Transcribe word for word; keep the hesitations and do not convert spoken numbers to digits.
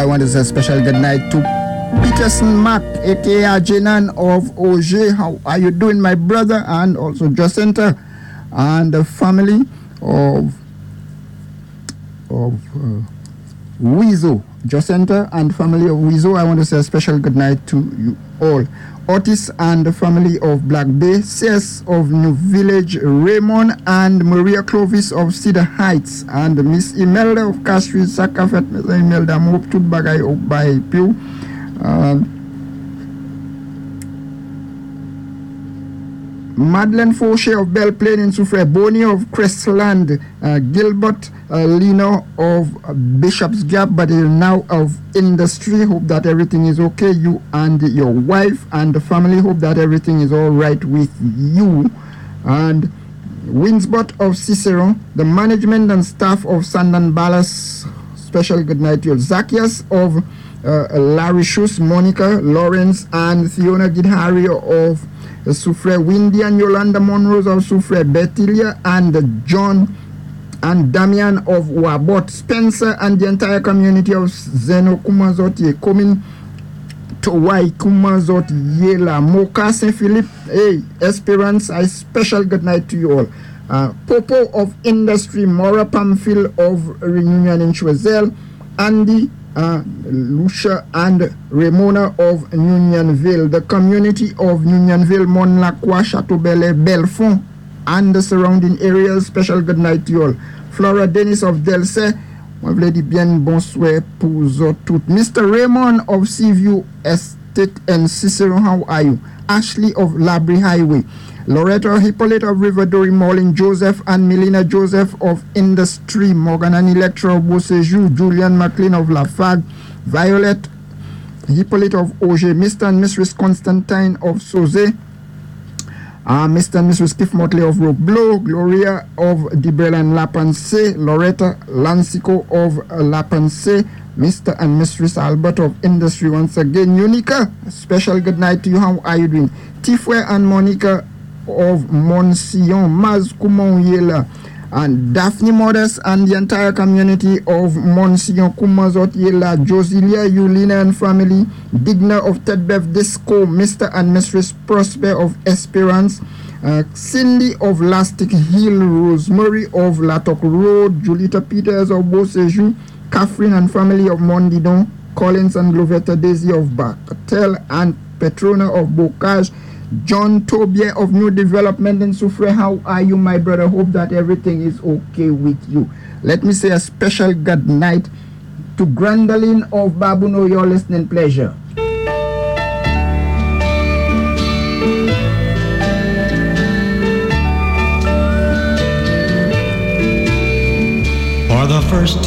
I want to say a special good night to Peterson Mac, aka Jenan of O J. How are you doing, my brother? And also Jacinta and the family of of uh, Weezo. Jacinta and family of Weezo, I want to say a special good night to you all. Otis and the family of Black Bay, Cess of New Village, Raymond and Maria Clovis of Cedar Heights, and Miss Imelda of Castries, Sakafet, Miss Imelda, Mope to Bagay of by Pew. Uh, Madeleine Fauché of Belle Plaine in Soufrière, Bonnie of Crestland, uh, Gilbert uh, Lino of uh, Bishop's Gap, but now of Industry. Hope that everything is okay. You and your wife and the family, hope that everything is all right with you. And Winsbot of Cicero, the management and staff of Sandan Ballas, special good night to you. Zacchaeus of uh, Larry Shus, Monica, Lawrence, and Fiona Gidhari of Soufrière, Windy and Yolanda Monrose of Soufrière, Bettilia and John and Damian of Wabot, Spencer and the entire community of Zeno Kumazot coming to Y Kumazot Yela, Moka Saint Philip, hey, Esperance, a special good night to you all. Uh, Popo of Industry, Maura Pamphil of Reunion in Choiseul, Andy Uh, Lucia and Ramona of Unionville, the community of Unionville, Monlacroix, Chateaubelair, Belfond, and the surrounding areas. Special good night to you all. Flora Dennis of Delse, moi vle di bien bonsoir pour vous tout. Mister Raymond of Seaview Estate and Cicero, how are you? Ashley of Labrie Highway, Loretta Hippolyte of River Dory, Morling Joseph and Melina Joseph of Industry, Morgan and Electra of Beausejour, Julian McLean of Lafargue, Violet Hippolyte of Auger, Mister and Missus Constantine of Sauzet, uh, Mister and Missus Kiff Motley of Roblo, Gloria of Dibrel and Lapanse, Loretta Lancico of uh, Lapanse, Mister and Mistress Albert of Industry once again. Unica, special good night to you. How are you doing? Tifwe and Monica of Monsillon, Maz Kumon Yela, and Daphne Modest and the entire community of Monsillon, Kumazot Yela, Josilia, Eulina and family, Digna of Tedbev Disco, Mister and Mistress Prosper of Esperance, uh, Cindy of Lastic Hill, Rosemary of Latok Road, Julita Peters of Beausejour, Catherine and family of Mondidon, Collins and Glovetta Daisy of Bacatel, and Petrona of Bocage, John Tobier of New Development in Soufrière. How are you, my brother? Hope that everything is okay with you. Let me say a special good night to Grandoline of Babuno, your listening pleasure. For the first